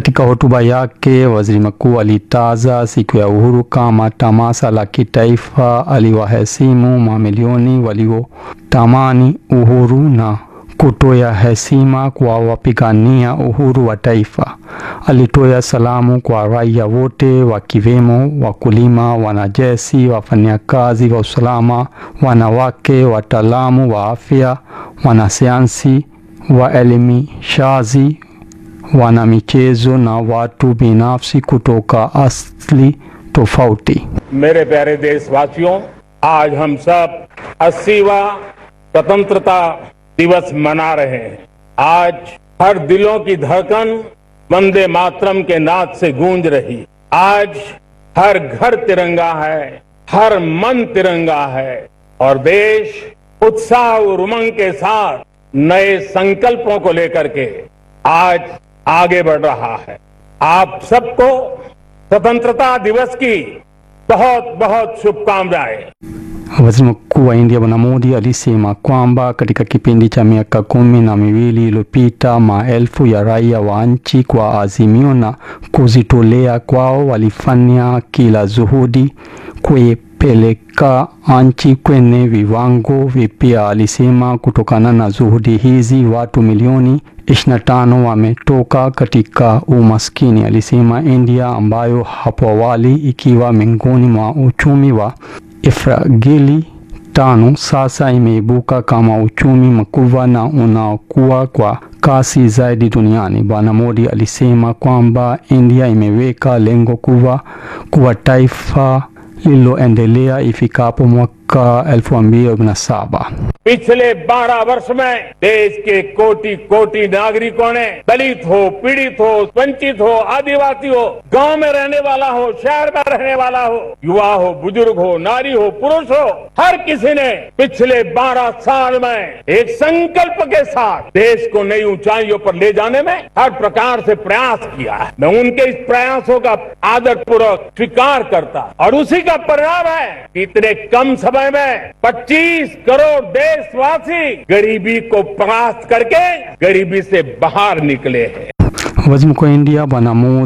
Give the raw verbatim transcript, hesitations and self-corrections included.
Katika hotuba yake, waziri mkuu alitaja siku ya uhuru kama tamasha la kitaifa. Aliwaheshimu mamilioni waliotamani uhuru na kutoa heshima kwa wapigania uhuru wa taifa. Alitoa salamu kwa raia wote wakiwemo wakulima, wanajeshi, wafanyakazi wa usalama, wanawake, wataalamu wa afya, wanasayansi, waelimishaji, wanamichezo na watu binafsi kutoka asili tofauti. मेरे प्यारे देशवासियों, आज हम सब अस्सीवां स्वतंत्रता दिवस मना रहे हैं। आज हर दिलों की धड़कन वंदे मातरम के नाद से गूंज रही। आज हर घर तिरंगा है, हर मन तिरंगा है और देश उत्साह और उमंग के साथ नए संकल्पों को लेकर के आज आगे बढ़ रहा है। आप सबको स्वतंत्रता दिवस की बहुत बहुत शुभकामनाएं। Waziri Mkuu wa India Bwana Modi alisema kwamba katika kipindi cha miaka kumi na miwili iliyopita, maelfu ya raia wa nchi kwa azimio na kujitolea kwao walifanya kila juhudi kuipeleka nchi kwenye viwango vipya. Alisema kutokana na juhudi hizi watu milioni ishirini na tano wametoka katika umaskini. Alisema India ambayo hapo awali ikiwa miongoni mwa uchumi wa ifragili tano sasa imeibuka kama uchumi mkubwa na unaokuwa kwa kasi zaidi duniani. Bwana Modi alisema kwamba India imeweka lengo kubwa kuwa taifa lililoendelea ifikapo mwaka elfu mbili na saba. पिछले बारह वर्ष में देश के कोटि कोटि नागरिकों ने दलित हो, पीड़ित हो, वंचित हो, आदिवासी हो, गांव में रहने वाला हो, शहर में रहने वाला हो, युवा हो, बुजुर्ग हो, नारी हो, पुरुष हो, हर किसी ने पिछले बारह साल में एक संकल्प के साथ देश को नई ऊंचाइयों पर ले जाने में हर प्रकार से प्रयास किया है। मैं उनके इस प्रयासों का आदरपूर्वक स्वीकार करता और उसी का परिणाम है कि इतने कम समय में पच्चीस करोड़ देशवासी गरीबी को परास्त करके गरीबी से बाहर निकले हैं। Waziri Mkuu wa India Bwana Modi